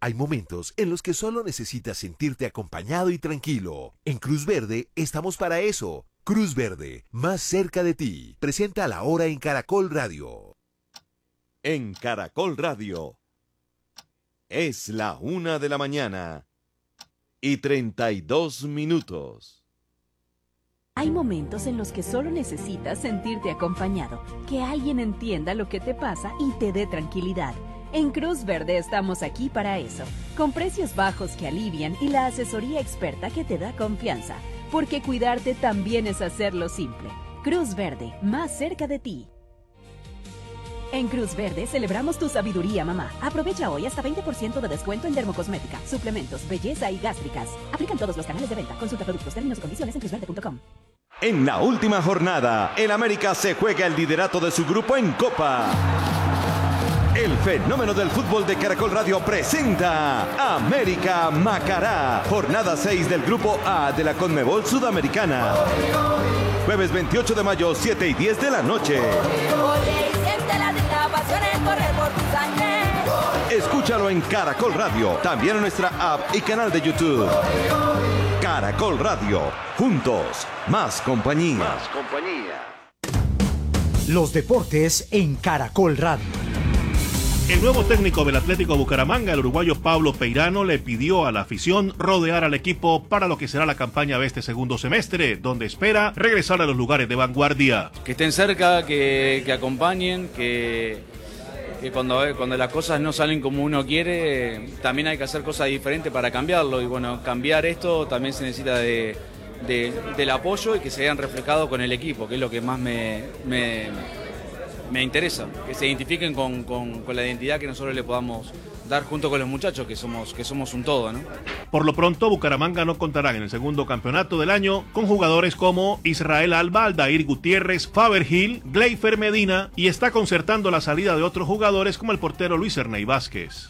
Hay momentos en los que solo necesitas sentirte acompañado y tranquilo. En Cruz Verde estamos para eso. Cruz Verde, más cerca de ti. Presenta La Hora en Caracol Radio. En Caracol Radio. Es la 1:32 a.m. Hay momentos en los que solo necesitas sentirte acompañado, que alguien entienda lo que te pasa y te dé tranquilidad. En Cruz Verde estamos aquí para eso, con precios bajos que alivian y la asesoría experta que te da confianza, porque cuidarte también es hacerlo simple. Cruz Verde, más cerca de ti. En Cruz Verde celebramos tu sabiduría, mamá. Aprovecha hoy hasta 20% de descuento en dermocosmética, suplementos, belleza y gástricas. Aplican todos los canales de venta. Consulta productos, términos y condiciones en cruzverde.com. En la última jornada, el América se juega el liderato de su grupo en Copa. El fenómeno del fútbol de Caracol Radio presenta América Macará, jornada 6 del grupo A de la Conmebol Sudamericana. Jueves 28 de mayo, 7:10 de la noche. Escúchalo en Caracol Radio, también en nuestra app y canal de YouTube. Caracol Radio, juntos, más compañía. Los deportes en Caracol Radio. El nuevo técnico del Atlético Bucaramanga, el uruguayo Pablo Peirano, le pidió a la afición rodear al equipo para lo que será la campaña de este segundo semestre, donde espera regresar a los lugares de vanguardia. Que estén cerca, que acompañen, que cuando las cosas no salen como uno quiere, también hay que hacer cosas diferentes para cambiarlo. Y bueno, cambiar esto también se necesita del apoyo y que se vean reflejados con el equipo, que es lo que más me interesa, que se identifiquen con la identidad que nosotros le podamos dar junto con los muchachos, que somos un todo, ¿no? Por lo pronto, Bucaramanga no contará en el segundo campeonato del año con jugadores como Israel Alba, Aldair Gutiérrez, Faber Gil, Gleyfer Medina, y está concertando la salida de otros jugadores como el portero Luis Erney Vázquez.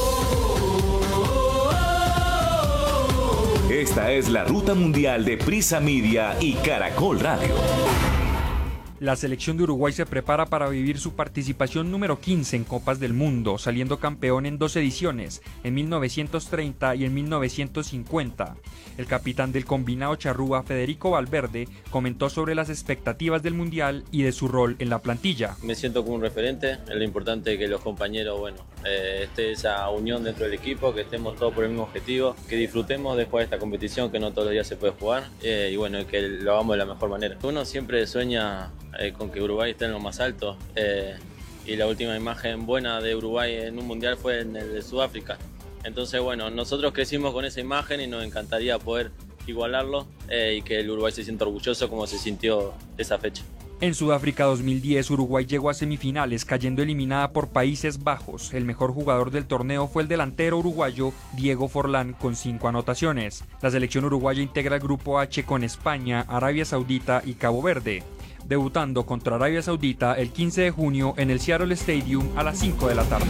Esta es la ruta mundial de Prisa Media y Caracol Radio. La selección de Uruguay se prepara para vivir su participación número 15 en Copas del Mundo, saliendo campeón en 2 ediciones, en 1930 y en 1950. El capitán del combinado charrúa, Federico Valverde, comentó sobre las expectativas del Mundial y de su rol en la plantilla. Me siento como un referente, es lo importante que los compañeros, esté esa unión dentro del equipo, que estemos todos por el mismo objetivo, que disfrutemos de jugar esta competición que no todos los días se puede jugar, y que lo hagamos de la mejor manera. Uno siempre sueña con que Uruguay esté en lo más alto, y la última imagen buena de Uruguay en un mundial fue en el de Sudáfrica. Entonces, nosotros crecimos con esa imagen y nos encantaría poder igualarlo, y que el Uruguay se sienta orgulloso como se sintió esa fecha. En Sudáfrica 2010, Uruguay llegó a semifinales, cayendo eliminada por Países Bajos. El mejor jugador del torneo fue el delantero uruguayo Diego Forlán, con 5 anotaciones. La selección uruguaya integra el grupo H con España, Arabia Saudita y Cabo Verde, debutando contra Arabia Saudita el 15 de junio en el Seattle Stadium a las 5 de la tarde.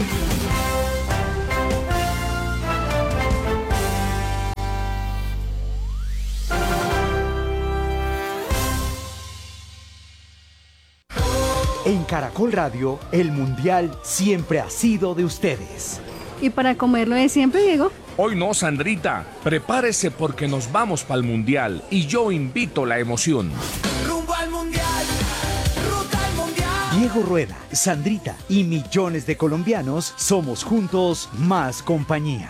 En Caracol Radio, el Mundial siempre ha sido de ustedes. ¿Y para comerlo de siempre, Diego? Hoy no, Sandrita. Prepárese porque nos vamos para el Mundial y yo invito la emoción. Rumbo al Mundial, ruta al Mundial. Diego Rueda, Sandrita y millones de colombianos somos juntos más compañía.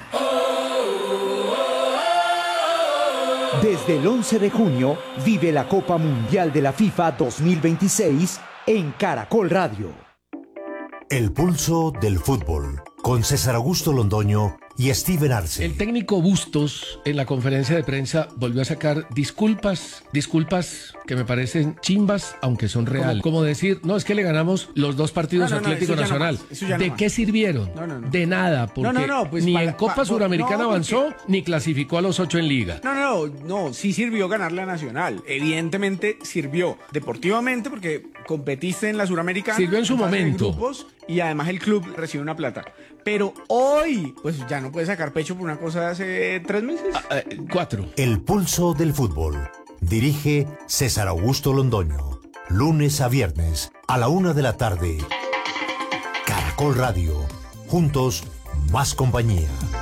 Desde el 11 de junio vive la Copa Mundial de la FIFA 2026 en Caracol Radio. El pulso del fútbol, con César Augusto Londoño y Steven Arce. El técnico Bustos en la conferencia de prensa volvió a sacar disculpas que me parecen chimbas, aunque son reales. Como decir, no, es que le ganamos los 2 partidos a Atlético Nacional. ¿De qué sirvieron? De nada, porque pues ni en Copa Suramericana avanzó, ni clasificó a los 8 en Liga. No, sí sirvió ganarle a Nacional. Evidentemente sirvió deportivamente porque competiste en la Suramericana. Sirvió en su momento. Grupos, y además el club recibe una plata. Pero hoy, pues ya no puede sacar pecho por una cosa de hace 3 meses. 4. El pulso del fútbol. Dirige César Augusto Londoño. Lunes a viernes a la 1 de la tarde. Caracol Radio. Juntos, más compañía.